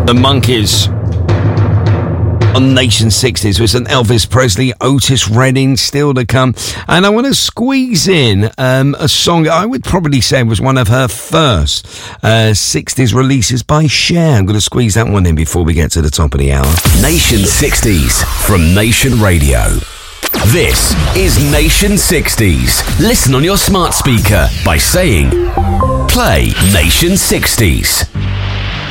The Monkees on Nation 60s with an Elvis Presley, Otis Redding still to come. And I want to squeeze in a song I would probably say was one of her first 60s releases by Cher. I'm going to squeeze that one in before we get to the top of the hour. Nation 60s from Nation Radio. This is Nation 60s. Listen on your smart speaker by saying, play Nation 60s.